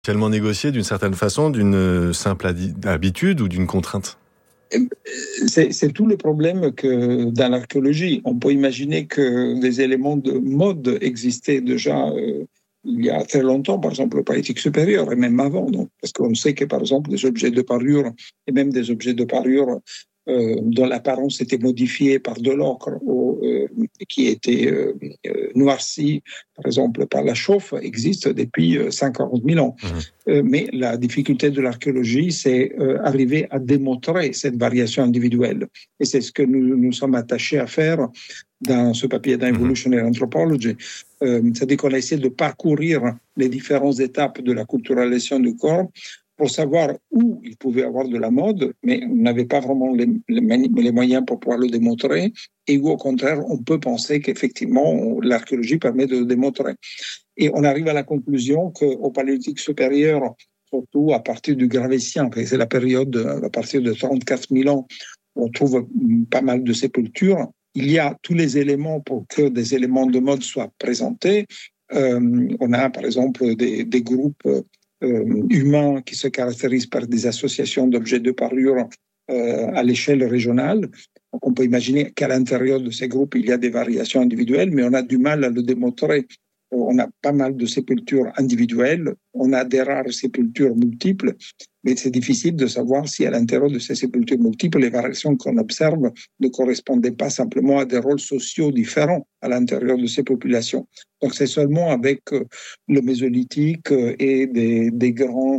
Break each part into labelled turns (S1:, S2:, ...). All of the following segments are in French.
S1: Tellement négocié d'une certaine façon, d'une simple habitude ou d'une contrainte?
S2: C'est tout le problème que dans l'archéologie, on peut imaginer que des éléments de mode existaient déjà il y a très longtemps, par exemple le Paléolithique supérieur et même avant. Donc, parce qu'on sait que par exemple des objets de parure et même des objets de parure dont l'apparence était modifiée par de l'ocre ou qui était noirci, par exemple par la chauffe, existent depuis 140 000 ans. Mais la difficulté de l'archéologie, c'est arriver à démontrer cette variation individuelle. Et c'est ce que nous sommes attachés à faire dans ce papier d'Evolutionary Anthropology. C'est-à-dire qu'on a essayé de parcourir les différentes étapes de la culturalisation du corps pour savoir où il pouvait avoir de la mode, mais on n'avait pas vraiment les moyens pour pouvoir le démontrer, et où au contraire, on peut penser qu'effectivement, l'archéologie permet de le démontrer. Et on arrive à la conclusion qu'au Paléolithique supérieur, surtout à partir du Gravétien, c'est la période à partir de 34 000 ans, on trouve pas mal de sépultures. Il y a tous les éléments pour que des éléments de mode soient présentés. On a par exemple des groupes humains qui se caractérisent par des associations d'objets de parure à l'échelle régionale. Donc on peut imaginer qu'à l'intérieur de ces groupes, il y a des variations individuelles, mais on a du mal à le démontrer. On a pas mal de sépultures individuelles, on a des rares sépultures multiples, mais c'est difficile de savoir si à l'intérieur de ces sépultures multiples, les variations qu'on observe ne correspondaient pas simplement à des rôles sociaux différents à l'intérieur de ces populations. Donc c'est seulement avec le Mésolithique et des grands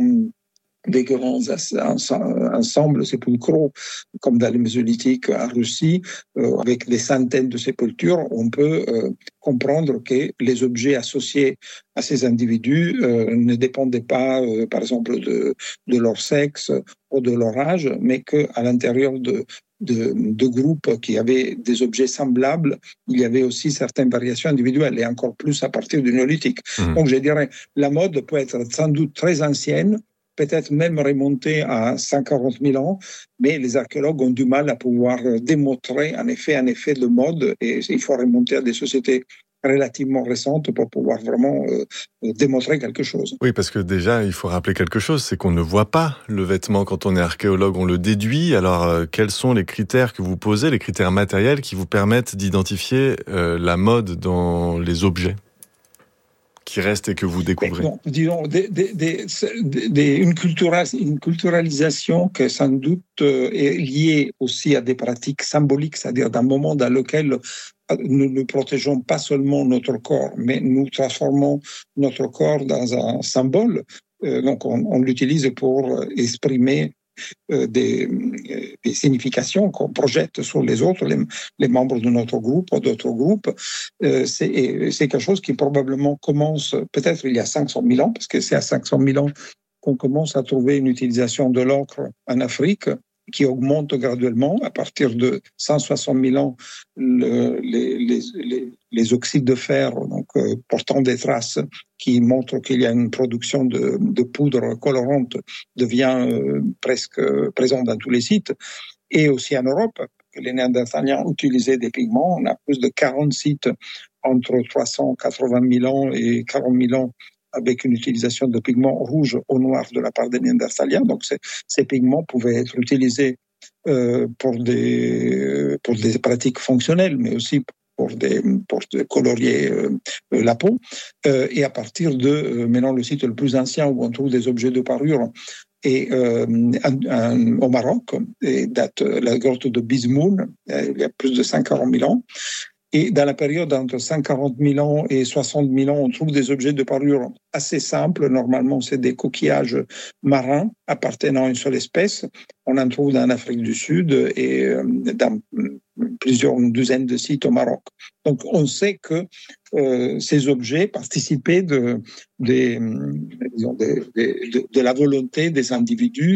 S2: ensembles sépulcraux, comme dans le Mésolithique en Russie, avec des centaines de sépultures, on peut comprendre que les objets associés à ces individus ne dépendaient pas, par exemple, de leur sexe ou de leur âge, mais qu'à l'intérieur de groupes qui avaient des objets semblables, il y avait aussi certaines variations individuelles, et encore plus à partir du néolithique. Donc je dirais, la mode peut être sans doute très ancienne, peut-être même remonter à 140 000 ans, mais les archéologues ont du mal à pouvoir démontrer un effet de mode, et il faut remonter à des sociétés relativement récentes pour pouvoir vraiment démontrer quelque chose.
S1: Oui, parce que déjà, il faut rappeler quelque chose, c'est qu'on ne voit pas le vêtement quand on est archéologue, on le déduit. Alors, quels sont les critères que vous posez, les critères matériels qui vous permettent d'identifier la mode dans les objets qui restent et que vous découvrez?
S2: Bon, disons, une culturalisation qui sans doute est liée aussi à des pratiques symboliques, c'est-à-dire d'un moment dans lequel nous ne protégeons pas seulement notre corps, mais nous transformons notre corps dans un symbole. Donc on l'utilise pour exprimer des significations qu'on projette sur les autres, les membres de notre groupe ou d'autres groupes. C'est quelque chose qui probablement commence peut-être il y a 500 000 ans, parce que c'est à 500 000 ans qu'on commence à trouver une utilisation de l'encre en Afrique, qui augmente graduellement. À partir de 160 000 ans, les oxydes de fer, donc, portant des traces qui montrent qu'il y a une production de poudre colorante, devient presque présent dans tous les sites. Et aussi en Europe, les Néandertaliens utilisaient des pigments. On a plus de 40 sites entre 380 000 ans et 40 000 ans avec une utilisation de pigments rouges ou noirs de la part des Néandertaliens. Donc ces pigments pouvaient être utilisés pour des pratiques fonctionnelles, mais aussi pour colorier la peau. Et à partir de, maintenant le site le plus ancien où on trouve des objets de parure, et au Maroc, et date la grotte de Bizmoun, il y a plus de 140 000 ans. Et dans la période entre 140 000 ans et 60 000 ans, on trouve des objets de parure assez simples. Normalement, c'est des coquillages marins appartenant à une seule espèce. On en trouve dans l'Afrique du Sud et dans une douzaine de sites au Maroc. Donc, on sait que ces objets participaient de la volonté des individus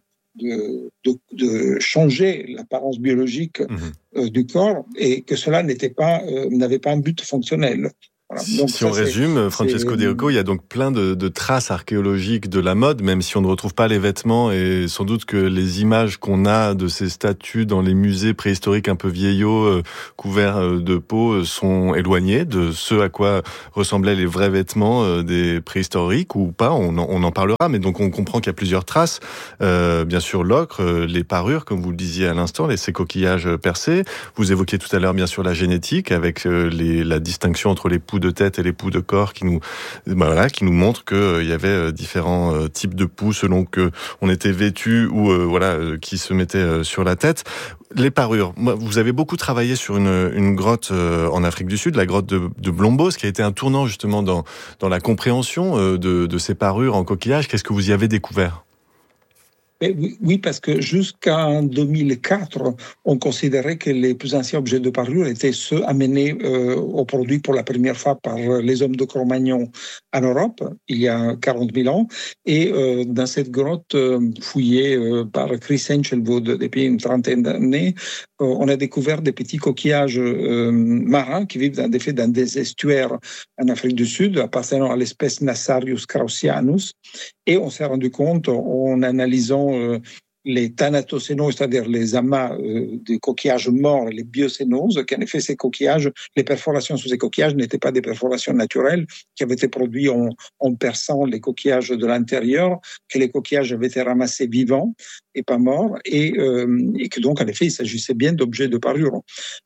S2: de changer l'apparence biologique du corps, et que cela n'avait pas un but fonctionnel. Voilà.
S1: Donc, si on résume, Francesco De Rocco, il y a donc plein de traces archéologiques de la mode, même si on ne retrouve pas les vêtements, et sans doute que les images qu'on a de ces statues dans les musées préhistoriques un peu vieillots, couverts de peau, sont éloignées de ce à quoi ressemblaient les vrais vêtements des préhistoriques, ou pas, on en parlera, mais donc on comprend qu'il y a plusieurs traces. Bien sûr, l'ocre, les parures, comme vous le disiez à l'instant, ces coquillages percés. Vous évoquiez tout à l'heure, bien sûr, la génétique, avec la distinction entre les poux de tête et les poux de corps qui nous montrent qu'il y avait différents types de poux selon que on était vêtu ou qui se mettaient sur la tête. Les parures. Vous avez beaucoup travaillé sur une grotte en Afrique du Sud, la grotte de Blombos, qui a été un tournant justement dans la compréhension de ces parures en coquillage. Qu'est-ce que vous y avez découvert ?
S2: Oui, parce que jusqu'en 2004, on considérait que les plus anciens objets de parure étaient ceux amenés au produit pour la première fois par les hommes de Cro-Magnon en Europe, il y a 40 000 ans. Et dans cette grotte fouillée par Chris Enchelwood depuis une trentaine d'années, on a découvert des petits coquillages marins qui vivent dans des estuaires en Afrique du Sud, appartenant à l'espèce Nassarius kraussianus. Et on s'est rendu compte, en analysant les thanatocénoses, c'est-à-dire les amas de coquillages morts, les biocénoses, qu'en effet, ces coquillages, les perforations sur ces coquillages n'étaient pas des perforations naturelles qui avaient été produites en perçant les coquillages de l'intérieur, que les coquillages avaient été ramassés vivants et pas morts, et que donc, en effet, il s'agissait bien d'objets de parure.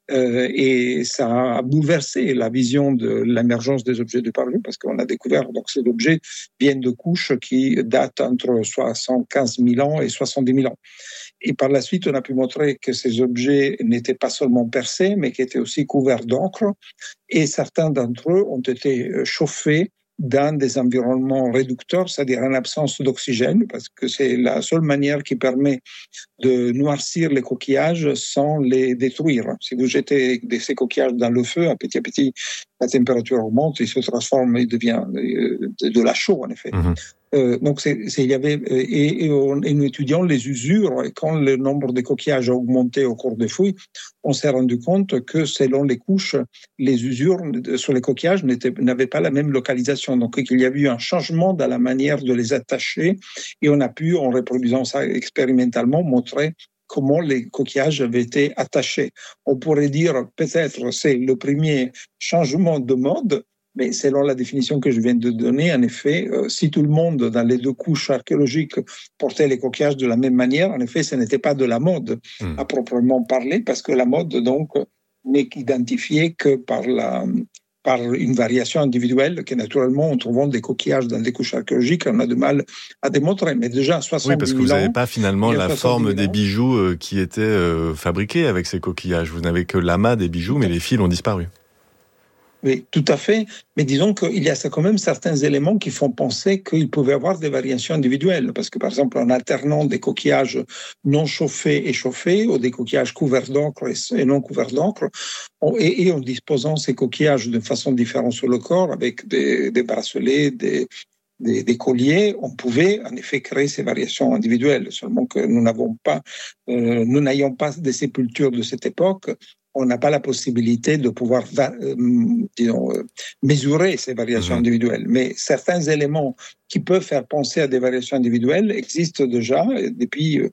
S2: Et ça a bouleversé la vision de l'émergence des objets de parure, parce qu'on a découvert que ces objets viennent de couches qui datent entre 75 000 ans et 70 000 ans. Et par la suite, on a pu montrer que ces objets n'étaient pas seulement percés, mais qui étaient aussi couverts d'encre. Et certains d'entre eux ont été chauffés dans des environnements réducteurs, c'est-à-dire en absence d'oxygène, parce que c'est la seule manière qui permet de noircir les coquillages sans les détruire. Si vous jetez ces coquillages dans le feu, à petit, la température augmente, il se transforme, il devient de la chaux, en effet. Donc, il y avait, et nous étudions les usures, et quand le nombre de coquillages a augmenté au cours des fouilles, on s'est rendu compte que selon les couches, les usures sur les coquillages n'avaient pas la même localisation. Donc, il y a eu un changement dans la manière de les attacher, et on a pu, en reproduisant ça expérimentalement, montrer comment les coquillages avaient été attachés. On pourrait dire, peut-être, c'est le premier changement de mode, mais selon la définition que je viens de donner, en effet, si tout le monde dans les deux couches archéologiques portait les coquillages de la même manière, en effet, ce n'était pas de la mode à proprement parler, parce que la mode, donc, n'est identifiée que par une variation individuelle que, naturellement, en trouvant des coquillages dans des couches archéologiques, on a du mal à démontrer. Mais déjà, à 70 000 ans...
S1: Oui, parce que vous n'avez pas finalement la forme des bijoux qui étaient fabriqués avec ces coquillages. Vous n'avez que l'amas des bijoux, mais les fils ont disparu.
S2: Oui, tout à fait. Mais disons qu'il y a quand même certains éléments qui font penser qu'il pouvait y avoir des variations individuelles. Parce que, par exemple, en alternant des coquillages non chauffés et chauffés, ou des coquillages couverts d'encre et non couverts d'encre, et en disposant ces coquillages de façon différente sur le corps, avec des bracelets, des colliers, on pouvait en effet créer ces variations individuelles. Seulement que nous n'ayons pas des sépultures de cette époque, on n'a pas la possibilité de pouvoir mesurer ces variations individuelles. Mais certains éléments qui peuvent faire penser à des variations individuelles existent déjà depuis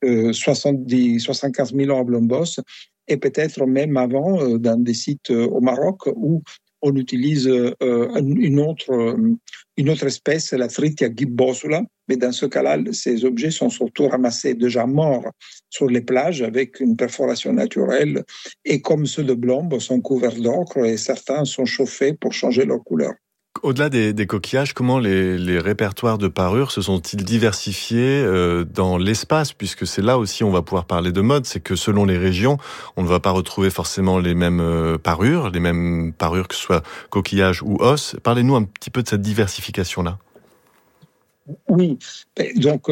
S2: 75 000 ans à Blombos, et peut-être même avant dans des sites au Maroc où on utilise une autre espèce, la Thrythia gibbosula, mais dans ce cas-là, ces objets sont surtout ramassés déjà morts sur les plages avec une perforation naturelle, et comme ceux de Blombe, sont couverts d'encre et certains sont chauffés pour changer leur couleur.
S1: Au-delà des coquillages, comment les répertoires de parures se sont-ils diversifiés dans l'espace ? Puisque c'est là aussi on va pouvoir parler de mode, c'est que selon les régions, on ne va pas retrouver forcément les mêmes parures que ce soit coquillages ou os. Parlez-nous un petit peu de cette diversification-là.
S2: Oui, donc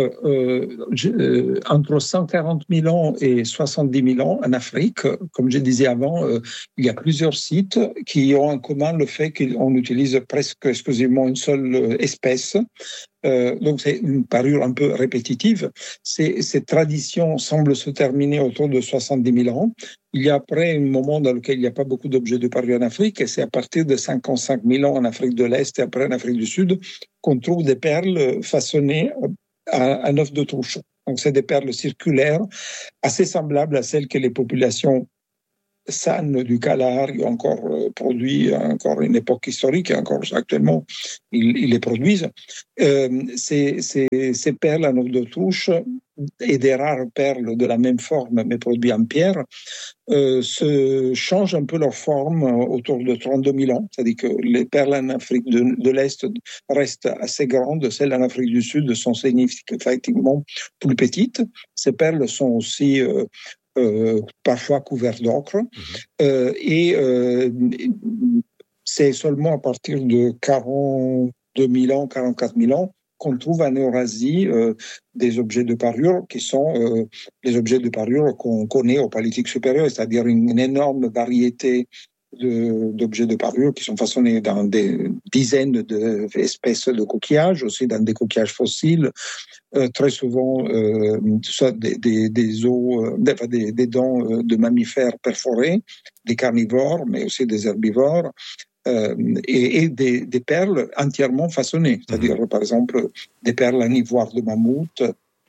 S2: entre 140 000 ans et 70 000 ans en Afrique, comme je disais avant, il y a plusieurs sites qui ont en commun le fait qu'on utilise presque exclusivement une seule espèce, Donc c'est une parure un peu répétitive. Cette tradition semble se terminer autour de 70 000 ans. Il y a après un moment dans lequel il n'y a pas beaucoup d'objets de parure en Afrique, et c'est à partir de 55 000 ans en Afrique de l'Est et après en Afrique du Sud qu'on trouve des perles façonnées à œuf de trouche. Donc c'est des perles circulaires assez semblables à celles que les populations San du Kalahari ont encore produit, encore une époque historique, et encore actuellement, ils les produisent. Ces perles en œuf de trouche et des rares perles de la même forme, mais produites en pierre, se changent un peu leur forme autour de 32 000 ans. C'est-à-dire que les perles en Afrique de l'Est restent assez grandes, celles en Afrique du Sud sont significativement plus petites. Ces perles sont aussi parfois couverts d'ocre. C'est seulement à partir de 42 000 ans, 44 000 ans qu'on trouve en Eurasie des objets de parure qui sont les objets de parure qu'on connaît au Paléolithique supérieur, c'est-à-dire une énorme variété d'objets de parure qui sont façonnés dans des dizaines d'espèces de coquillages, aussi dans des coquillages fossiles, très souvent soit des os, des dents de mammifères perforés, des carnivores, mais aussi des herbivores, et des perles entièrement façonnées, c'est-à-dire par exemple des perles en ivoire de mammouth.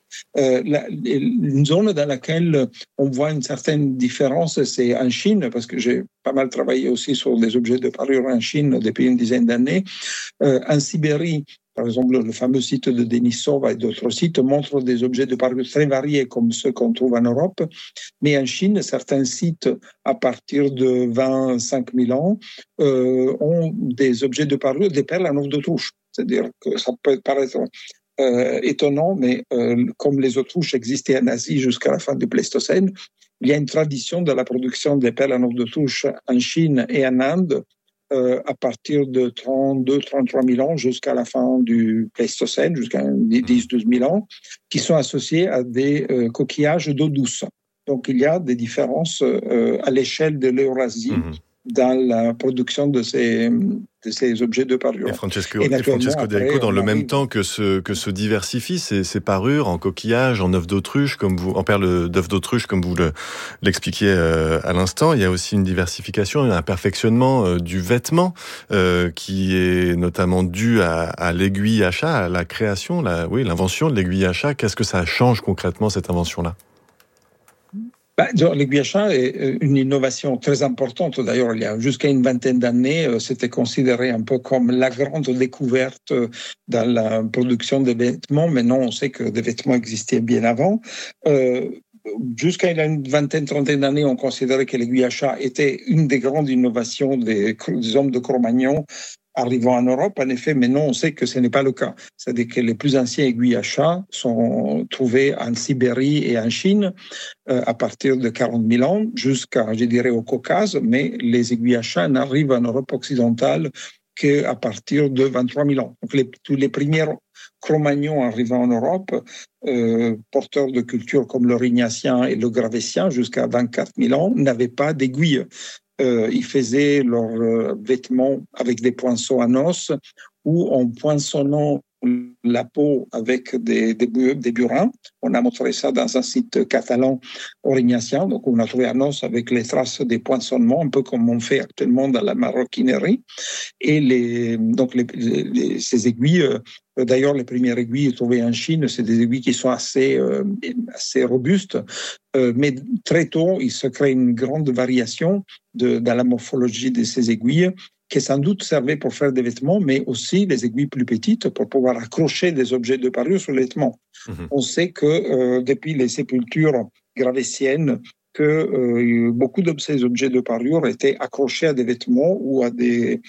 S2: Une zone dans laquelle on voit une certaine différence, c'est en Chine, parce que j'ai pas mal travaillé aussi sur des objets de parure en Chine depuis une dizaine d'années. En Sibérie, par exemple, le fameux site de Denisova et d'autres sites montrent des objets de parure très variés comme ceux qu'on trouve en Europe. Mais en Chine, certains sites, à partir de 25 000 ans, ont des objets de parure, des perles en œuf de trouche. C'est-à-dire que ça peut paraître étonnant, mais comme les autruches existaient en Asie jusqu'à la fin du Pléistocène, il y a une tradition de la production des perles en œuf de trouche en Chine et en Inde à partir de 32-33 000 ans jusqu'à la fin du Pléistocène, jusqu'à 10-12 000 ans, qui sont associés à des coquillages d'eau douce. Donc il y a des différences à l'échelle de l'Eurasie dans la production de ces objets de parure.
S1: Et Francesco Derico, dans le même temps que se diversifient ces parures en coquillages, en œufs d'autruche, en perles d'œufs d'autruche, comme vous l'expliquiez à l'instant, il y a aussi une diversification, un perfectionnement du vêtement qui est notamment dû à l'aiguille à chat, à la création, l'invention de l'aiguille à chat. Qu'est-ce que ça change concrètement, cette invention-là ?
S2: L'aiguille à chat est une innovation très importante. D'ailleurs, il y a jusqu'à une vingtaine d'années, c'était considéré un peu comme la grande découverte dans la production des vêtements. Maintenant, on sait que des vêtements existaient bien avant. Jusqu'à une vingtaine, trentaine d'années, on considérait que l'aiguille à chat était une des grandes innovations des hommes de Cro-Magnon arrivant en Europe. En effet, maintenant, on sait que ce n'est pas le cas. C'est-à-dire que les plus anciens aiguilles à chat sont trouvés en Sibérie et en Chine à partir de 40 000 ans jusqu'à, je dirais, au Caucase, mais les aiguilles à chat n'arrivent en Europe occidentale qu'à partir de 23 000 ans. Donc, tous les premiers Cro-Magnons arrivant en Europe, porteurs de cultures comme le Rignassien et le Gravettien, jusqu'à 24 000 ans, n'avaient pas d'aiguilles. Ils faisaient leurs vêtements avec des poinçons en os ou en poinçonnant la peau avec des burins. On a montré ça dans un site catalan aurignacien. Donc, on a trouvé un os avec les traces des poinçonnements, un peu comme on fait actuellement dans la maroquinerie. Et ces aiguilles, d'ailleurs, les premières aiguilles trouvées en Chine, c'est des aiguilles qui sont assez robustes. Mais très tôt, il se crée une grande variation dans la morphologie de ces aiguilles, qui sans doute servaient pour faire des vêtements, mais aussi les aiguilles plus petites pour pouvoir accrocher des objets de parure sur les vêtements. On sait que depuis les sépultures gravettiennes, que beaucoup de ces objets de parure étaient accrochés à des vêtements ou à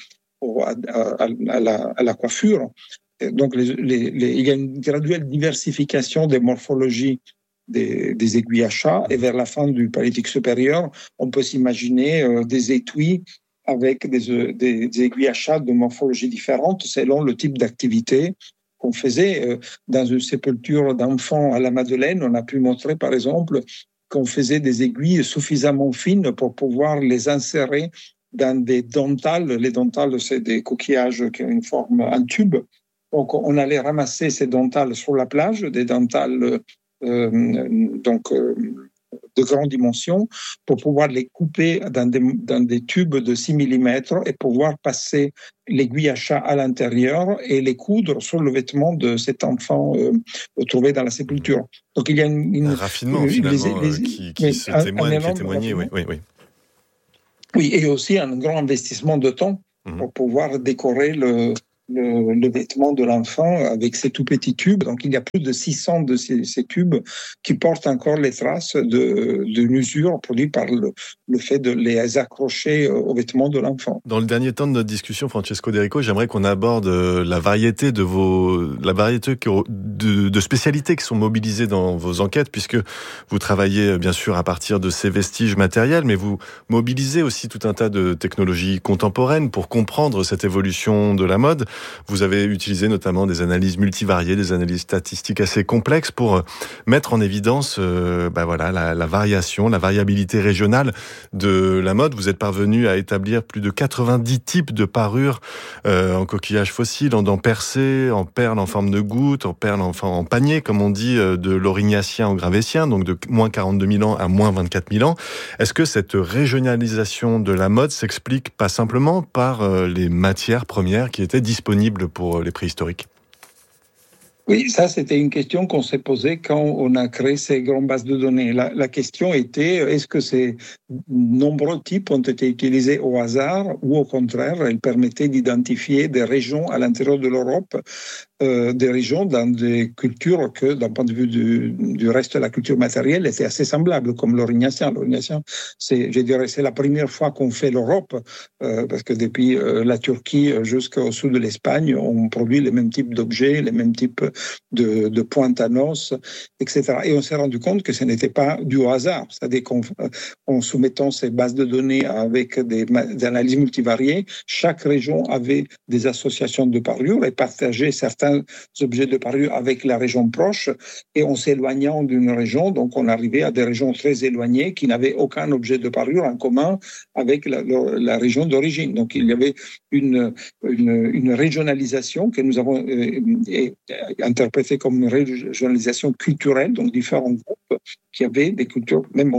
S2: la coiffure. Donc, il y a une graduelle diversification des morphologies des aiguilles à chat, et vers la fin du Paléolithique supérieur, on peut s'imaginer des étuis avec des aiguilles à chat de morphologie différente selon le type d'activité qu'on faisait. Dans une sépulture d'enfants à la Madeleine, on a pu montrer, par exemple, qu'on faisait des aiguilles suffisamment fines pour pouvoir les insérer dans des dentales. Les dentales, c'est des coquillages qui ont une forme en tube, Donc, on allait ramasser ces dentales sur la plage, des dentales de grandes dimensions, pour pouvoir les couper dans des tubes de 6 mm et pouvoir passer l'aiguille à chat à l'intérieur et les coudre sur le vêtement de cet enfant trouvé dans la sépulture. Donc il y a
S1: un raffinement finalement qui est témoigné. Oui, oui, oui.
S2: Oui, et aussi un grand investissement de temps pour pouvoir décorer le vêtement de l'enfant avec ces tout petits tubes. Donc, il y a plus de 600 de ces tubes qui portent encore les traces d'une usure produite par le fait de les accrocher au vêtement de l'enfant.
S1: Dans le dernier temps de notre discussion, Francesco D'Errico, j'aimerais qu'on aborde la variété de spécialités qui sont mobilisées dans vos enquêtes, puisque vous travaillez bien sûr à partir de ces vestiges matériels, mais vous mobilisez aussi tout un tas de technologies contemporaines pour comprendre cette évolution de la mode. Vous avez utilisé notamment des analyses multivariées, des analyses statistiques assez complexes pour mettre en évidence la variation, la variabilité régionale de la mode. Vous êtes parvenu à établir plus de 90 types de parures en coquillage fossile, en dents percées, en perles en forme de goutte, en perles en panier, comme on dit, de l'Aurignacien au Gravétien, donc de moins 42 000 ans à moins 24 000 ans. Est-ce que cette régionalisation de la mode s'explique pas simplement par les matières premières qui étaient disponibles pour les préhistoriques?
S2: Oui, ça, c'était une question qu'on s'est posée quand on a créé ces grandes bases de données. La question était, est-ce que ces nombreux types ont été utilisés au hasard ou au contraire, elles permettaient d'identifier des régions à l'intérieur de l'Europe, des régions dans des cultures que, d'un point de vue du reste de la culture matérielle, étaient assez semblables, comme l'Aurignacien. L'Aurignacien, c'est la première fois qu'on fait l'Europe, parce que depuis la Turquie jusqu'au sud de l'Espagne, on produit les mêmes types d'objets, les mêmes types de pointe à noces, etc. Et on s'est rendu compte que ce n'était pas dû au hasard. C'est-à-dire qu'en soumettant ces bases de données avec des analyses multivariées, chaque région avait des associations de parures et partageait certains objets de parure avec la région proche. Et en s'éloignant d'une région, donc on arrivait à des régions très éloignées qui n'avaient aucun objet de parure en commun avec la région d'origine. Donc il y avait une régionalisation que nous avons interprétée comme une régionalisation culturelle, donc différents groupes qui avaient des cultures. Même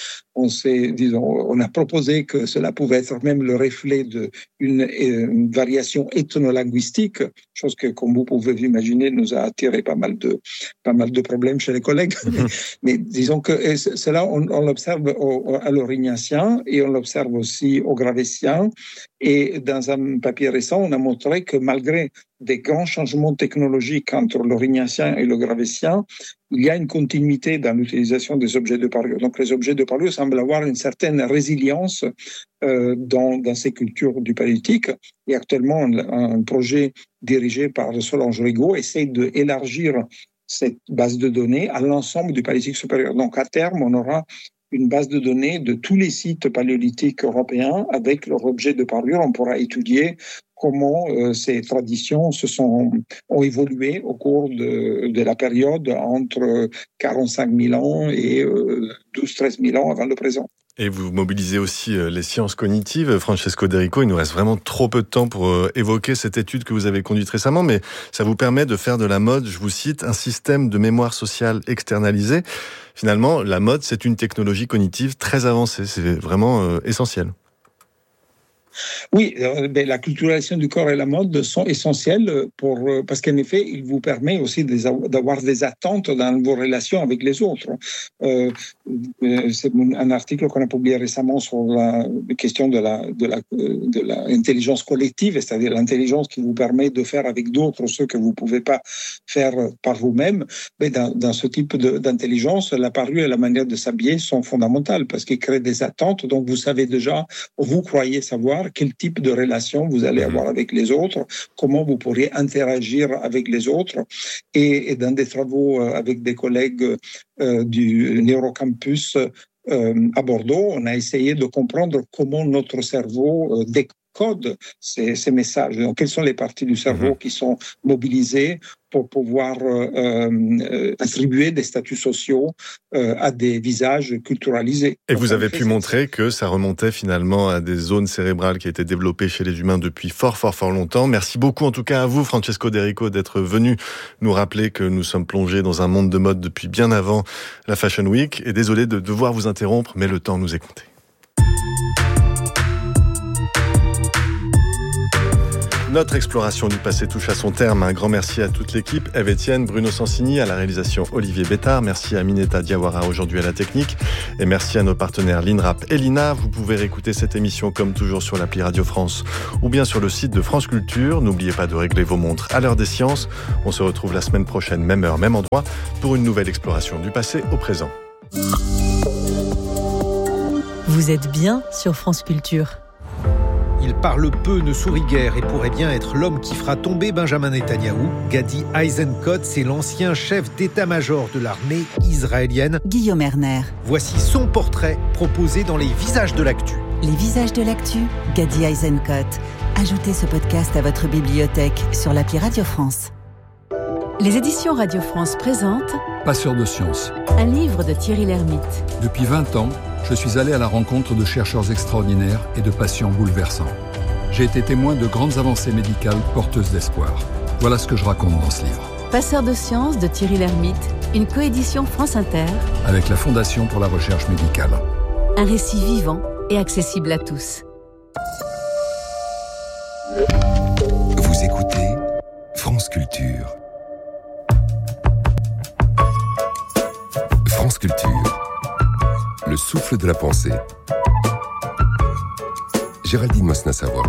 S2: on a proposé que cela pouvait être même le reflet d'une variation ethnolinguistique, chose que, comme vous pouvez l'imaginer, nous a attiré pas mal de problèmes chez les collègues. mais disons que cela, on l'observe à l'Aurignacien et on l'observe aussi au Gravétien. Et dans un papier récent, on a montré que malgré des grands changements technologiques entre l'Aurignacien et le Gravétien, il y a une continuité dans l'utilisation des objets de parure. Donc les objets de parure semblent avoir une certaine résilience dans ces cultures du Paléolithique. Et actuellement, un projet dirigé par Solange Rigaud essaie d'élargir cette base de données à l'ensemble du Paléolithique supérieur. Donc à terme, on aura une base de données de tous les sites paléolithiques européens avec leurs objets de parure. On pourra étudier comment ces traditions ont évolué au cours de la période entre 45 000 ans et 12-13 000 ans avant le présent.
S1: Et vous mobilisez aussi les sciences cognitives. Francesco D'Errico, il nous reste vraiment trop peu de temps pour évoquer cette étude que vous avez conduite récemment, mais ça vous permet de faire de la mode, je vous cite, un système de mémoire sociale externalisé. Finalement, la mode, c'est une technologie cognitive très avancée. C'est vraiment essentiel.
S2: Oui, la culturalisation du corps et la mode sont essentielles parce qu'en effet, il vous permet aussi d'avoir des attentes dans vos relations avec les autres. C'est un article qu'on a publié récemment sur la question de l'intelligence collective, c'est-à-dire l'intelligence qui vous permet de faire avec d'autres ce que vous ne pouvez pas faire par vous-même. Mais dans ce type d'intelligence, la parure et la manière de s'habiller sont fondamentales parce qu'ils créent des attentes. Donc, vous savez déjà, vous croyez savoir quel type de relation vous allez avoir avec les autres, comment vous pourriez interagir avec les autres. Et dans des travaux avec des collègues du Neurocampus à Bordeaux, on a essayé de comprendre comment notre cerveau décode code ces messages. Donc, quelles sont les parties du cerveau qui sont mobilisées pour pouvoir attribuer des statuts sociaux à des visages culturalisés.
S1: Et vous avez pu montrer que ça remontait finalement à des zones cérébrales qui étaient développées chez les humains depuis fort longtemps. Merci beaucoup en tout cas à vous, Francesco De Rico, d'être venu nous rappeler que nous sommes plongés dans un monde de mode depuis bien avant la Fashion Week. Et désolé de devoir vous interrompre, mais le temps nous est compté. Notre exploration du passé touche à son terme. Un grand merci à toute l'équipe. Ève Etienne, Bruno Sansini, à la réalisation Olivier Bétard. Merci à Aminata Diawara aujourd'hui à la technique. Et merci à nos partenaires l'INRAP et l'INA. Vous pouvez réécouter cette émission comme toujours sur l'appli Radio France ou bien sur le site de France Culture. N'oubliez pas de régler vos montres à l'heure des sciences. On se retrouve la semaine prochaine, même heure, même endroit, pour une nouvelle exploration du passé au présent.
S3: Vous êtes bien sur France Culture.
S4: Il parle peu, ne sourit guère et pourrait bien être l'homme qui fera tomber Benjamin Netanyahou. Gadi Eisenkot, c'est l'ancien chef d'état-major de l'armée israélienne.
S5: Guillaume Erner.
S4: Voici son portrait proposé dans les Visages de l'actu.
S5: Les Visages de l'actu, Gadi Eisenkot. Ajoutez ce podcast à votre bibliothèque sur l'appli Radio France.
S3: Les éditions Radio France présentent
S6: Passeur de sciences.
S3: Un livre de Thierry Lhermitte.
S6: Depuis 20 ans, je suis allé à la rencontre de chercheurs extraordinaires et de patients bouleversants. J'ai été témoin de grandes avancées médicales porteuses d'espoir. Voilà ce que je raconte dans ce livre.
S3: Passeur de sciences de Thierry Lhermitte, une coédition France Inter.
S6: Avec la Fondation pour la recherche médicale.
S3: Un récit vivant et accessible à tous.
S7: Vous écoutez France Culture. France Culture. Le souffle de la pensée. Géraldine Mosna-Savoie.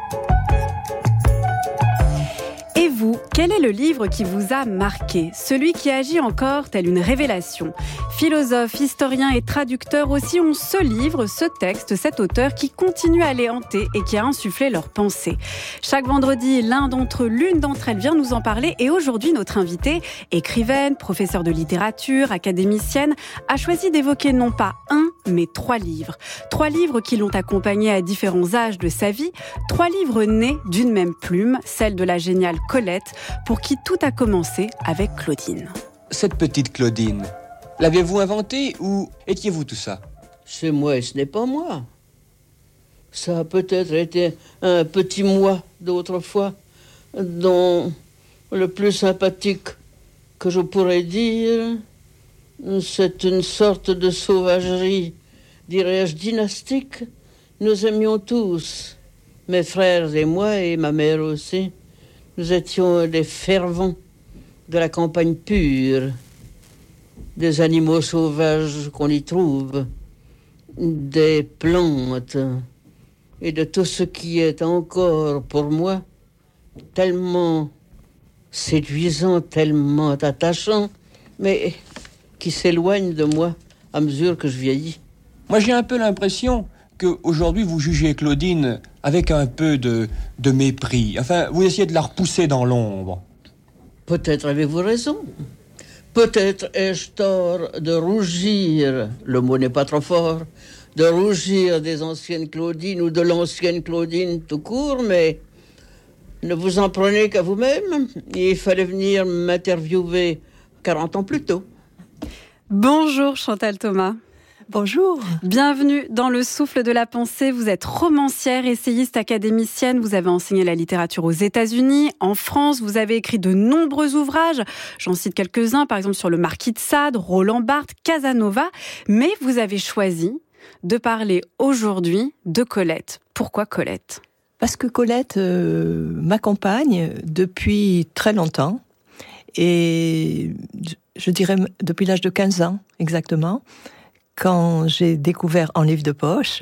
S8: Et vous, quel est le livre qui vous a marqué ? Celui qui agit encore tel une révélation. Philosophes, historiens et traducteurs aussi ont ce livre, ce texte, cet auteur qui continue à les hanter et qui a insufflé leurs pensées. Chaque vendredi, l'une d'entre elles vient nous en parler et aujourd'hui, notre invitée, écrivaine, professeure de littérature, académicienne, a choisi d'évoquer non pas un, mais 3 livres. 3 livres qui l'ont accompagnée à différents âges de sa vie. 3 livres nés d'une même plume, celle de la géniale Colette, pour qui tout a commencé avec Claudine.
S9: Cette petite Claudine, l'aviez-vous inventée ou étiez-vous tout ça ?
S10: C'est moi et ce n'est pas moi. Ça a peut-être été un petit moi d'autrefois, dont le plus sympathique que je pourrais dire, c'est une sorte de sauvagerie, dirais-je dynastique. Nous aimions tous, mes frères et moi et ma mère aussi. Nous étions des fervents de la campagne pure, des animaux sauvages qu'on y trouve, des plantes et de tout ce qui est encore pour moi tellement séduisant, tellement attachant, mais qui s'éloigne de moi à mesure que je vieillis.
S9: Moi, j'ai un peu l'impression qu'aujourd'hui, vous jugez Claudine avec un peu de mépris. Enfin, vous essayez de la repousser dans l'ombre.
S10: Peut-être avez-vous raison. Peut-être ai-je tort de rougir, le mot n'est pas trop fort, de rougir des anciennes Claudines ou de l'ancienne Claudine tout court, mais ne vous en prenez qu'à vous-même. Il fallait venir m'interviewer 40 ans plus tôt.
S8: Bonjour Chantal Thomas.
S5: Bonjour.
S8: Bienvenue dans le souffle de la pensée. Vous êtes romancière, essayiste, académicienne. Vous avez enseigné la littérature aux États-Unis, en France. Vous avez écrit de nombreux ouvrages. J'en cite quelques-uns, par exemple sur le Marquis de Sade, Roland Barthes, Casanova. Mais vous avez choisi de parler aujourd'hui de Colette. Pourquoi Colette ?
S11: Parce que Colette m'accompagne depuis très longtemps. Et je dirais depuis l'âge de 15 ans, exactement. Quand j'ai découvert en livre de poche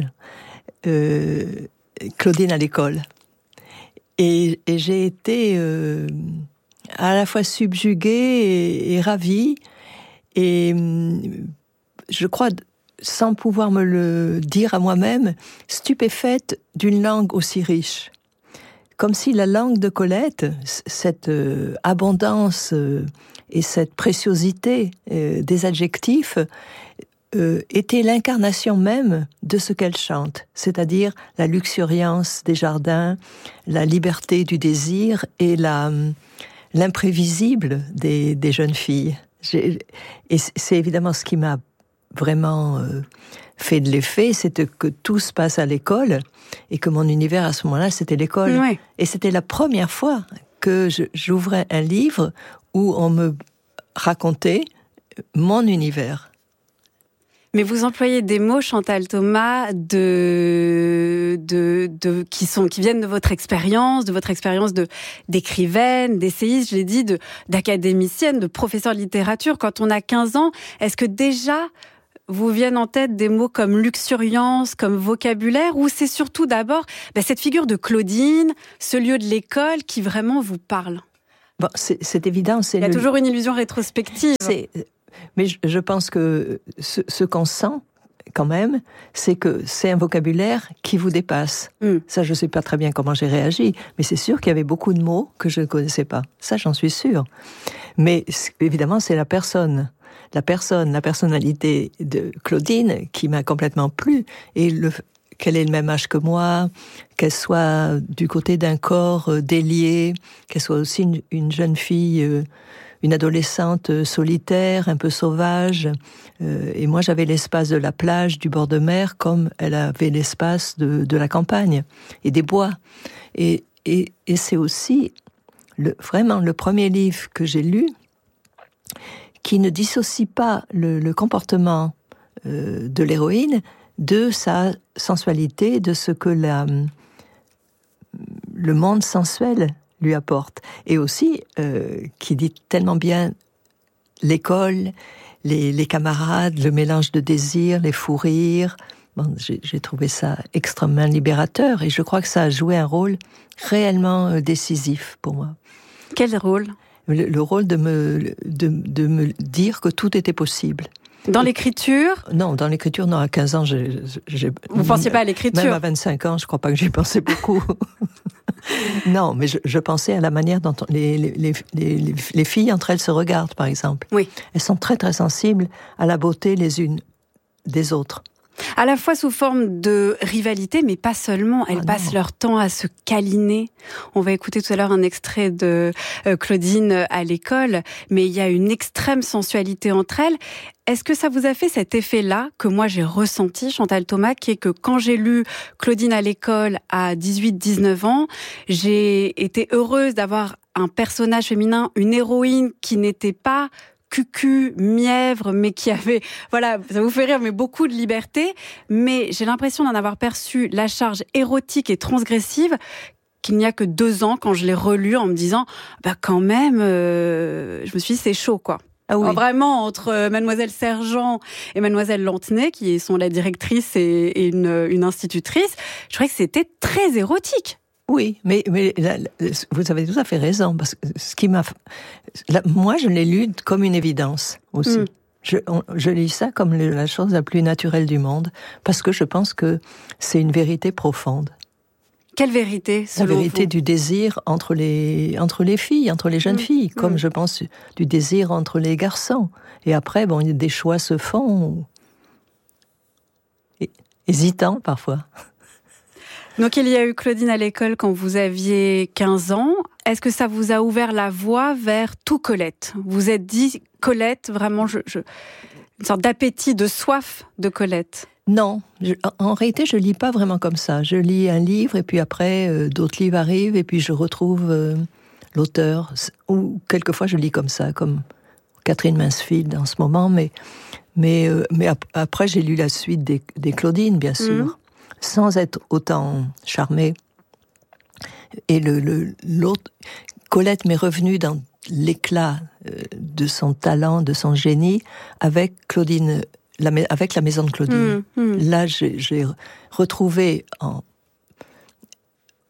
S11: Claudine à l'école. Et j'ai été à la fois subjuguée et ravie. Et je crois, sans pouvoir me le dire à moi-même, stupéfaite d'une langue aussi riche. Comme si la langue de Colette, cette abondance et cette préciosité des adjectifs, était l'incarnation même de ce qu'elle chante, c'est-à-dire la luxuriance des jardins, la liberté du désir et l'imprévisible des jeunes filles. Et c'est évidemment ce qui m'a vraiment fait de l'effet, c'était que tout se passe à l'école et que mon univers à ce moment-là, c'était l'école.
S8: Ouais.
S11: Et c'était la première fois que j'ouvrais un livre où on me racontait mon univers.
S8: Mais vous employez des mots, Chantal Thomas, qui viennent de votre expérience d'écrivaine, d'essayiste, je l'ai dit, d'académicienne, de professeur de littérature. Quand on a 15 ans, est-ce que déjà vous viennent en tête des mots comme luxuriance, comme vocabulaire, ou c'est surtout d'abord cette figure de Claudine, ce lieu de l'école qui vraiment vous parle?
S11: Bon, c'est évident.
S8: Il y a toujours une illusion rétrospective.
S11: Mais je pense que ce qu'on sent, quand même, c'est que c'est un vocabulaire qui vous dépasse. Ça, je ne sais pas très bien comment j'ai réagi, mais c'est sûr qu'il y avait beaucoup de mots que je ne connaissais pas. Ça, j'en suis sûre. Mais évidemment, c'est la personnalité de Claudine qui m'a complètement plu. Et qu'elle ait le même âge que moi, qu'elle soit du côté d'un corps délié, qu'elle soit aussi une jeune fille... une adolescente solitaire, un peu sauvage. Et moi, j'avais l'espace de la plage, du bord de mer, comme elle avait l'espace de la campagne et des bois. Et c'est aussi vraiment le premier livre que j'ai lu qui ne dissocie pas le comportement de l'héroïne de sa sensualité, de ce que le monde sensuel lui apporte. Et aussi, qui dit tellement bien l'école, les camarades, le mélange de désirs, les fous rires. Bon, j'ai trouvé ça extrêmement libérateur et je crois que ça a joué un rôle réellement décisif pour moi.
S8: Quel rôle ?
S11: Le rôle de me dire que tout était possible.
S8: Dans l'écriture ?
S11: Non, dans l'écriture, non. À 15 ans, vous
S8: ne pensiez pas à l'écriture ?
S11: Même à 25 ans, je ne crois pas que j'y pensais beaucoup. Non, mais je pensais à la manière dont les filles entre elles se regardent, par exemple.
S8: Oui.
S11: Elles sont très très sensibles à la beauté les unes des autres.
S8: À la fois sous forme de rivalité, mais pas seulement. Elles passent leur temps à se câliner. On va écouter tout à l'heure un extrait de Claudine à l'école, mais il y a une extrême sensualité entre elles. Est-ce que ça vous a fait cet effet-là que moi j'ai ressenti, Chantal Thomas, qui est que quand j'ai lu Claudine à l'école à 18-19 ans, j'ai été heureuse d'avoir un personnage féminin, une héroïne qui n'était pas cucu, mièvre, mais qui avait, voilà, ça vous fait rire, mais beaucoup de liberté. Mais j'ai l'impression d'en avoir perçu la charge érotique et transgressive qu'il n'y a que 2 ans quand je l'ai relu en me disant, quand même, je me suis dit, c'est chaud, quoi.
S11: Ah oui.
S8: Alors, vraiment, entre Mademoiselle Sergent et Mademoiselle Lantenay, qui sont la directrice et une institutrice, je trouvais que c'était très érotique.
S11: Oui, mais là, vous avez tout à fait raison, parce que moi, je l'ai lu comme une évidence aussi. Je lis ça comme la chose la plus naturelle du monde, parce que je pense que c'est une vérité profonde.
S8: Quelle vérité, selon vous ?
S11: La vérité du désir entre les filles, entre les jeunes filles, comme je pense du désir entre les garçons. Et après, des choix se font, hésitants parfois.
S8: Donc il y a eu Claudine à l'école quand vous aviez 15 ans. Est-ce que ça vous a ouvert la voie vers tout Colette ? Vous vous êtes dit, Colette, vraiment, une sorte d'appétit, de soif de Colette ?
S11: Non, en réalité, je lis pas vraiment comme ça. Je lis un livre et puis après, d'autres livres arrivent et puis je retrouve l'auteur. Ou quelquefois, je lis comme ça, comme Catherine Mansfield en ce moment. Mais après, j'ai lu la suite des Claudines, bien sûr, sans être autant charmée. Et l'autre, Colette m'est revenue dans l'éclat de son talent, de son génie, avec Claudine. Avec la maison de Claudine. Là, j'ai retrouvé en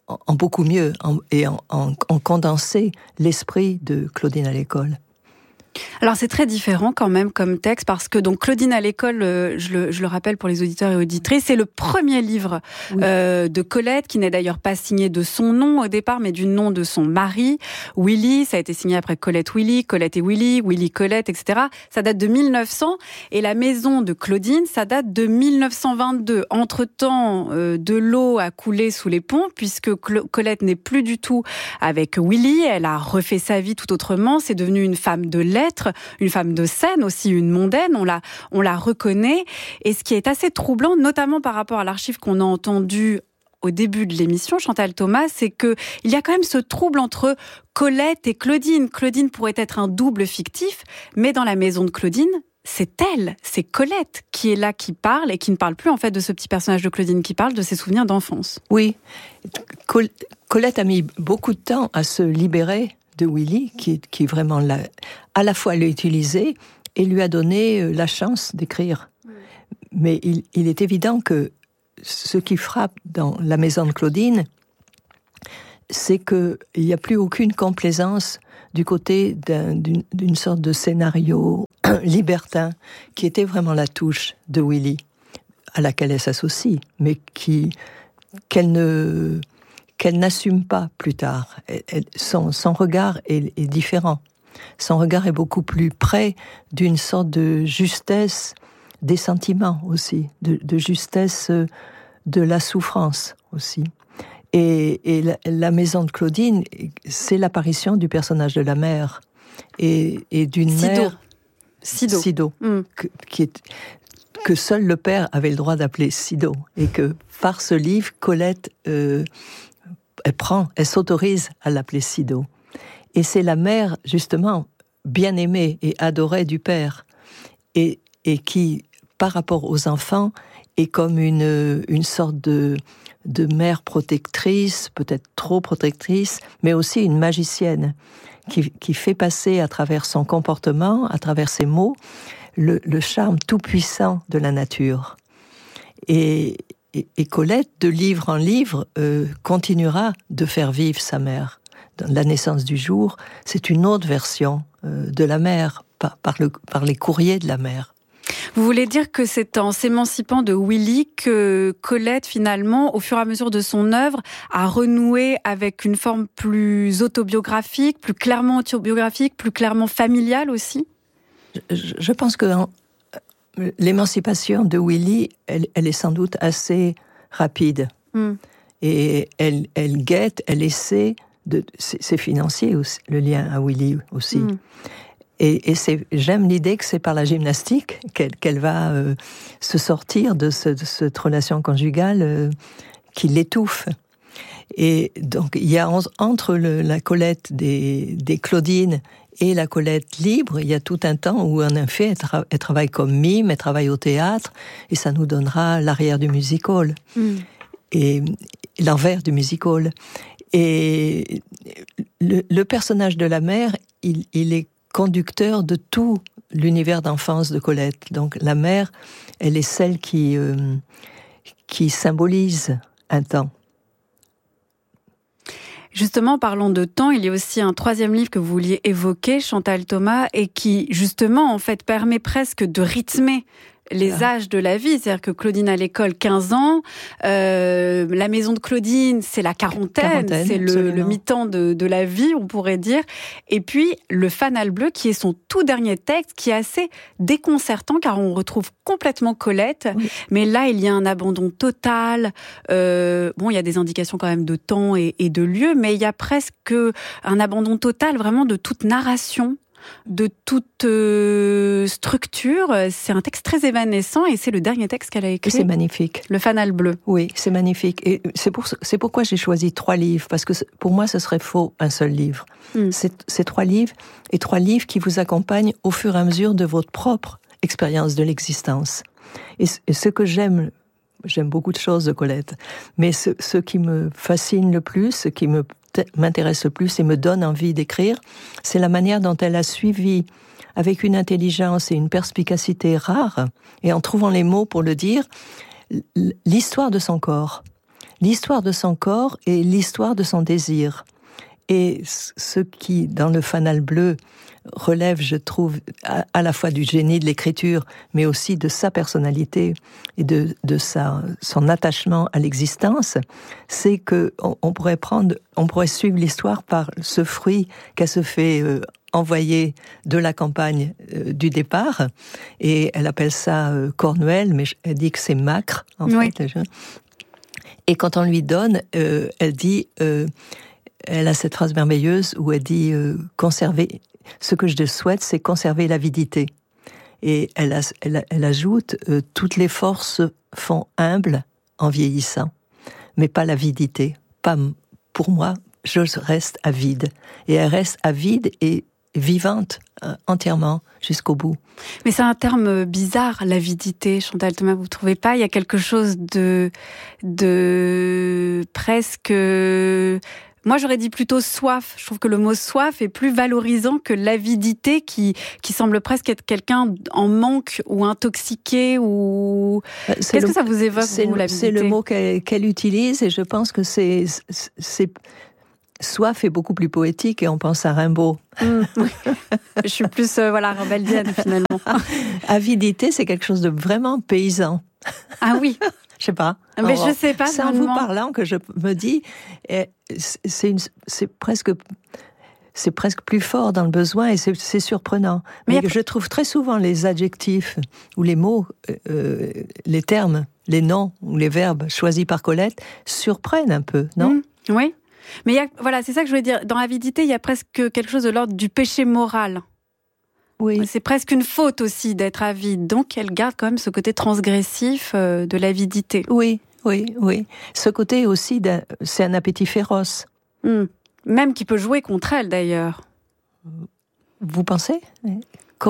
S11: beaucoup mieux et en condensé l'esprit de Claudine à l'école.
S8: Alors c'est très différent quand même comme texte parce que donc Claudine à l'école, je le rappelle pour les auditeurs et auditrices, c'est le premier livre de Colette qui n'est d'ailleurs pas signé de son nom au départ mais du nom de son mari, Willy. Ça a été signé après Colette Willy, Colette et Willy, Willy Colette, etc. Ça date de 1900 et la maison de Claudine, ça date de 1922. Entre-temps, de l'eau a coulé sous les ponts puisque Colette n'est plus du tout avec Willy. Elle a refait sa vie tout autrement. C'est devenu une femme de lettres, une femme de scène, aussi une mondaine, on la reconnaît. Et ce qui est assez troublant, notamment par rapport à l'archive qu'on a entendue au début de l'émission, Chantal Thomas, c'est qu'il y a quand même ce trouble entre Colette et Claudine. Claudine pourrait être un double fictif, mais dans la maison de Claudine, c'est elle, c'est Colette qui est là, qui parle, et qui ne parle plus en fait de ce petit personnage de Claudine, qui parle de ses souvenirs d'enfance.
S11: Oui, Colette a mis beaucoup de temps à se libérer de Willy, qui vraiment à la fois l'a utilisé et lui a donné la chance d'écrire. Mais il est évident que ce qui frappe dans la maison de Claudine, c'est qu'il n'y a plus aucune complaisance du côté d'une sorte de scénario libertin, qui était vraiment la touche de Willy, à laquelle elle s'associe, mais qu'elle n'assume pas plus tard. Son regard est différent. Son regard est beaucoup plus près d'une sorte de justesse des sentiments aussi, de justesse de la souffrance aussi. Et la maison de Claudine, c'est l'apparition du personnage de la mère et d'une mère... Sido. Que seul le père avait le droit d'appeler Sido. Et que par ce livre, Colette... Elle s'autorise à l'appeler Sido. Et c'est la mère, justement, bien-aimée et adorée du père, et qui, par rapport aux enfants, est comme une sorte de mère protectrice, peut-être trop protectrice, mais aussi une magicienne, qui fait passer à travers son comportement, à travers ses mots, le charme tout-puissant de la nature. Et Colette, de livre en livre, continuera de faire vivre sa mère. Dans La naissance du jour, c'est une autre version de la mère, par les courriers de la mère.
S8: Vous voulez dire que c'est en s'émancipant de Willy que Colette, finalement, au fur et à mesure de son œuvre, a renoué avec une forme plus autobiographique, plus clairement autobiographique, plus clairement familiale aussi ?
S11: Je pense que l'émancipation de Willy, elle est sans doute assez rapide. Et elle guette, elle essaie c'est financier aussi, le lien à Willy aussi. Et j'aime l'idée que c'est par la gymnastique qu'elle va se sortir de cette relation conjugale qui l'étouffe. Et donc, il y a entre la Colette des Claudines et la Colette libre, il y a tout un temps où, en effet, elle travaille comme mime, elle travaille au théâtre, et ça nous donnera l'arrière du music-hall, et l'envers du music-hall. Et le personnage de la mère, il est conducteur de tout l'univers d'enfance de Colette. Donc la mère, elle est celle qui symbolise un temps.
S8: Justement, parlons de temps, il y a aussi un troisième livre que vous vouliez évoquer, Chantal Thomas, et qui, justement, en fait, permet presque de rythmer les âges de la vie. C'est-à-dire que Claudine à l'école, 15 ans, la maison de Claudine, c'est la quarantaine, c'est le mi-temps de la vie, on pourrait dire. Et puis, le Fanal bleu, qui est son tout dernier texte, qui est assez déconcertant, car on retrouve complètement Colette. Oui. Mais là, il y a un abandon total. Il y a des indications quand même de temps et de lieu, mais il y a presque un abandon total, vraiment, de toute narration, de toute structure. C'est un texte très évanescent et c'est le dernier texte qu'elle a écrit.
S11: C'est magnifique.
S8: Le Fanal bleu.
S11: Oui, c'est magnifique. Et c'est pourquoi j'ai choisi 3 livres, parce que pour moi, ce serait faux, un seul livre. C'est 3 livres, et 3 livres qui vous accompagnent au fur et à mesure de votre propre expérience de l'existence. Et ce que j'aime beaucoup de choses de Colette, mais ce qui me fascine le plus, ce qui m'intéresse le plus et me donne envie d'écrire, c'est la manière dont elle a suivi, avec une intelligence et une perspicacité rares, et en trouvant les mots pour le dire, l'histoire de son corps. L'histoire de son corps et l'histoire de son désir. Et ce qui, dans le fanal bleu, relève, je trouve, à la fois du génie de l'écriture, mais aussi de sa personnalité et de son attachement à l'existence, c'est que on pourrait suivre l'histoire par ce fruit qu'elle se fait envoyer de la campagne du départ, et elle appelle ça Cornuelle, mais elle dit que c'est Macre, en fait. Et quand on lui donne, elle dit, elle a cette phrase merveilleuse où elle dit conserver. Ce que je te souhaite, c'est conserver l'avidité. Et elle ajoute toutes les forces font humble en vieillissant, mais pas l'avidité. Pas pour moi, je reste avide. Et elle reste avide et vivante entièrement jusqu'au bout.
S8: Mais c'est un terme bizarre, l'avidité, Chantal Thomas, vous ne trouvez pas? Il y a quelque chose de presque... Moi, j'aurais dit plutôt soif. Je trouve que le mot soif est plus valorisant que l'avidité qui semble presque être quelqu'un en manque ou intoxiqué ou... Qu'est-ce que ça vous évoque, vous, l'avidité?
S11: C'est le mot qu'elle utilise, et je pense que c'est soif est beaucoup plus poétique et on pense à Rimbaud.
S8: Oui. Je suis plus rimbaldienne finalement. Avidité,
S11: c'est quelque chose de vraiment paysan.
S8: Ah oui.
S11: Je sais pas.
S8: Mais je sais pas.
S11: C'est en vous parlant que je me dis, c'est presque plus fort dans le besoin, et c'est surprenant. Mais je trouve très souvent les adjectifs ou les mots, les termes, les noms ou les verbes choisis par Colette surprennent un peu, non?
S8: Oui. Mais c'est ça que je voulais dire. Dans l'avidité, il y a presque quelque chose de l'ordre du péché moral.
S11: Oui.
S8: C'est presque une faute aussi d'être avide. Donc, elle garde quand même ce côté transgressif de l'avidité.
S11: Oui. Ce côté aussi, c'est un appétit féroce.
S8: Même qui peut jouer contre elle, d'ailleurs.
S11: Vous pensez ? Comment ?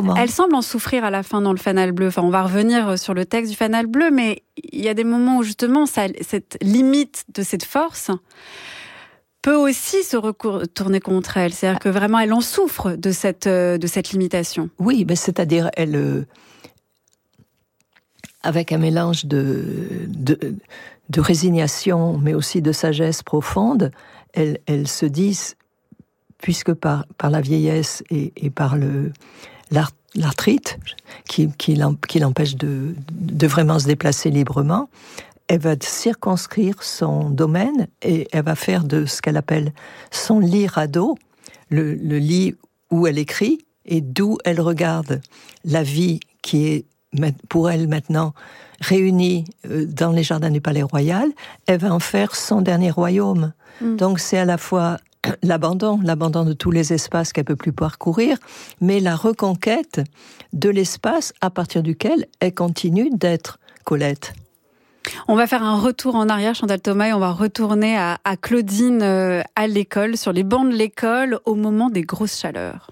S8: Elle semble en souffrir à la fin dans le fanal bleu. Enfin, on va revenir sur le texte du fanal bleu, mais il y a des moments où, justement, cette limite de cette force peut aussi se retourner contre elle. C'est-à-dire que vraiment, elle en souffre de cette limitation.
S11: Oui, c'est-à-dire, elle, avec un mélange de résignation, mais aussi de sagesse profonde, elle se dit, puisque par la vieillesse et par l'arthrite, qui l'empêche de vraiment se déplacer librement, elle va circonscrire son domaine et elle va faire de ce qu'elle appelle son lit radeau, le lit où elle écrit et d'où elle regarde la vie qui est pour elle maintenant réunie dans les jardins du Palais Royal. Elle va en faire son dernier royaume. Donc c'est à la fois l'abandon de tous les espaces qu'elle peut plus parcourir, mais la reconquête de l'espace à partir duquel elle continue d'être Colette.
S8: On va faire un retour en arrière, Chantal Thomas, et on va retourner à Claudine à l'école, sur les bancs de l'école, au moment des grosses chaleurs.